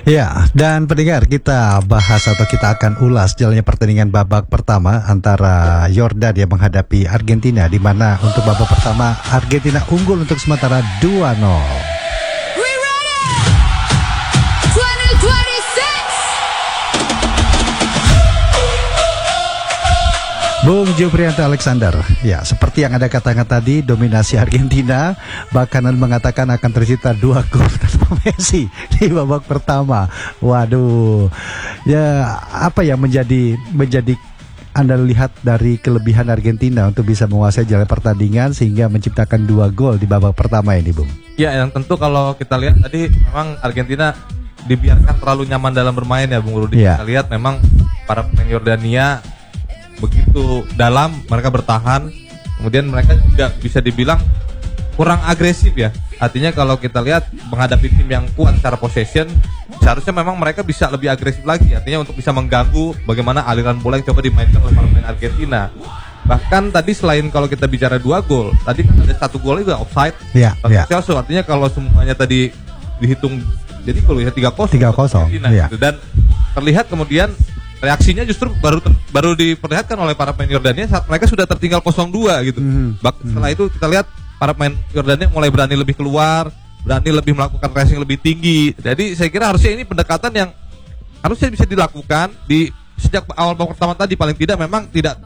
Ya, dan pendengar, kita bahas atau kita akan ulas jalannya pertandingan babak pertama antara Yordania menghadapi Argentina, di mana untuk babak pertama Argentina unggul untuk sementara 2-0. We ready? 2026. Bung Juprianto Alexander, ya seperti yang Anda katakan tadi, dominasi Argentina, bahkan mengatakan akan tercipta 2 gol tanpa Messi di babak pertama. Waduh, ya apa yang menjadi Anda lihat dari kelebihan Argentina untuk bisa menguasai jalan pertandingan sehingga menciptakan 2 gol di babak pertama ini, Bung? Ya, yang tentu kalau kita lihat tadi memang Argentina dibiarkan terlalu nyaman dalam bermain ya, Bung Rudi. Ya. Kita lihat memang para pemain Yordania begitu dalam, mereka bertahan, kemudian mereka juga bisa dibilang kurang agresif ya. Artinya kalau kita lihat menghadapi tim yang kuat secara possession, seharusnya memang mereka bisa lebih agresif lagi, artinya untuk bisa mengganggu bagaimana aliran bola yang coba dimainkan oleh para pemain Argentina. Bahkan tadi selain kalau kita bicara 2 gol, tadi kan ada 1 gol juga offside. Ya, ya. Artinya kalau semuanya tadi dihitung, jadi kalau ya 3-0 Argentina, ya. gitu. Dan terlihat kemudian reaksinya justru baru diperlihatkan oleh para pemain Yordania saat mereka sudah tertinggal 0-2 gitu. Setelah itu kita lihat para pemain Yordania mulai berani lebih keluar, berani lebih melakukan pressing lebih tinggi. Jadi saya kira harusnya ini pendekatan yang harusnya bisa dilakukan di sejak awal babak pertama tadi, paling tidak memang tidak